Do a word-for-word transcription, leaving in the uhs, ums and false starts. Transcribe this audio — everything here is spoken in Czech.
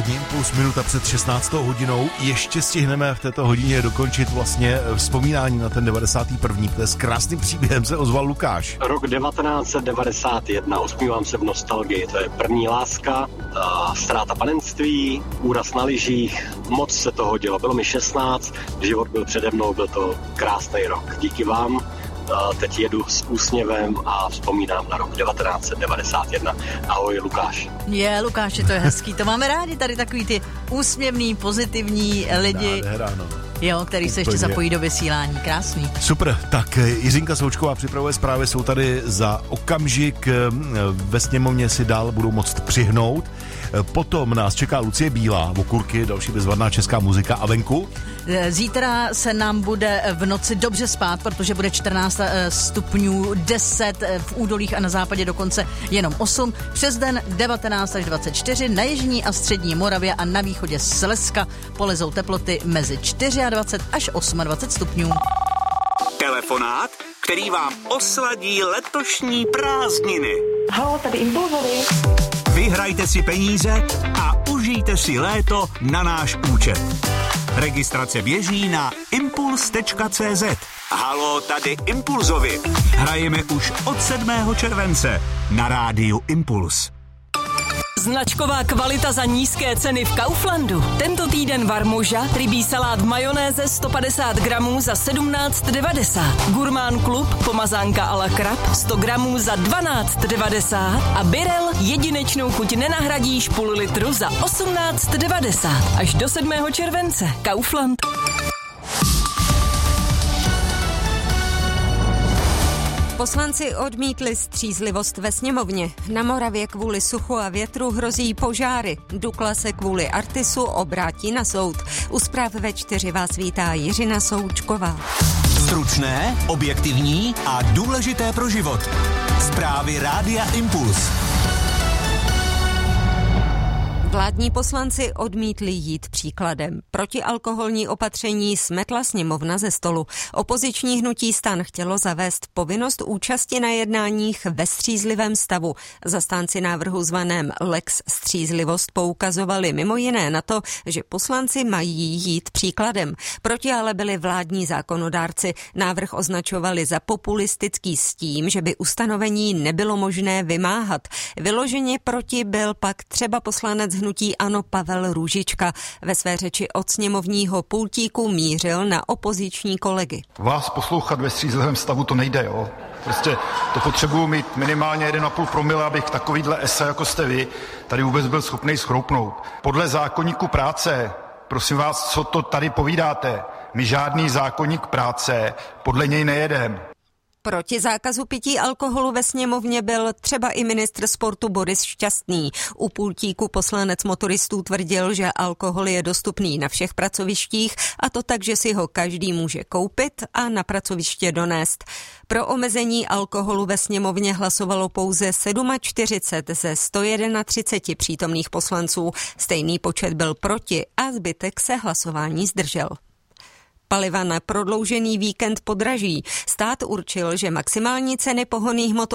Odpolední Impuls, minuta před šestnáctou hodinou. Ještě stihneme v této hodině dokončit vlastně vzpomínání na ten devadesátý první To je s krásným příběhem se ozval Lukáš. Rok devatenáct set devadesát jedna, usmívám se v nostalgii. To je první láska, ztráta panenství, úraz na lyžích, moc se toho dělo. Bylo mi šestnáct, život byl přede mnou, byl to krásný rok. Díky vám. Teď jedu s úsměvem a vzpomínám na rok devatenáct set devadesát jedna. Ahoj, Lukáš. Je, Lukáši, to je hezký. To máme rádi tady takový ty úsměvný, pozitivní lidi. Nádhera, no. Jo, který se ještě zapojí do vysílání. Krásný. Super, tak Jiřinka Součková připravuje zprávy, jsou tady za okamžik. Ve sněmovně si dál budou moct přihnout. Potom nás čeká Lucie Bílá, Okurky, další bezvadná česká muzika a venku. Zítra se nám bude v noci dobře spát, protože bude čtrnáct stupňů, deset v údolích a na západě dokonce jenom osm. Přes den devatenáct až dvacet čtyři, na jižní a střední Moravě a na východě Slezska polezou teploty mezi dvacet čtyři až dvacet osm stupňů. Telefonát, který vám osladí letošní prázdniny. Halo, tady Impulzovi. Vyhrajte si peníze a užijte si léto na náš účet. Registrace běží na impuls tečka cé zet. Halo, tady Impulzovi. Hrajeme už od sedmého července na rádiu Impuls. Značková kvalita za nízké ceny v Kauflandu. Tento týden Varmoža, rybí salát v majonéze sto padesát gramů za sedmnáct devadesát. Gurmán Klub, pomazánka a la krab sto gramů za dvanáct devadesát. A Birel, jedinečnou chuť nenahradíš půl litru za osmnáct devadesát. Až do sedmého července. Kaufland. Poslanci odmítli střízlivost ve sněmovně. Na Moravě kvůli suchu a větru hrozí požáry. Dukla se kvůli Artisu obrátí na soud. U zpráv ve čtyři vás vítá Jiřina Součková. Stručné, objektivní a důležité pro život. Zprávy Rádia Impuls. Vládní poslanci odmítli jít příkladem. Protialkoholní opatření smetla sněmovna ze stolu. Opoziční hnutí STAN chtělo zavést povinnost účasti na jednáních ve střízlivém stavu. Zastánci návrhu zvaném Lex střízlivost poukazovali mimo jiné na to, že poslanci mají jít příkladem. Proti ale byli vládní zákonodárci. Návrh označovali za populistický s tím, že by ustanovení nebylo možné vymáhat. Vyloženě proti byl pak třeba poslanec hnutí ANO Pavel Růžička. Ve své řeči od sněmovního pultíku mířil na opoziční kolegy. Vás poslouchat ve střízlivém stavu to nejde, jo? Prostě to potřebuju mít minimálně jeden a půl promile, abych takovýhle ese, jako jste vy, tady vůbec byl schopný schroupnout. Podle zákoníku práce, prosím vás, co to tady povídáte? My žádný zákoník práce podle něj nejedem. Proti zákazu pití alkoholu ve sněmovně byl třeba i ministr sportu Boris Šťastný. U pultíku poslanec motoristů tvrdil, že alkohol je dostupný na všech pracovištích a to tak, že si ho každý může koupit a na pracoviště donést. Pro omezení alkoholu ve sněmovně hlasovalo pouze čtyřicet sedm ze sto třicet jedna přítomných poslanců. Stejný počet byl proti a zbytek se hlasování zdržel. Paliva na prodloužený víkend podraží. Stát určil, že maximální ceny pohonných hmot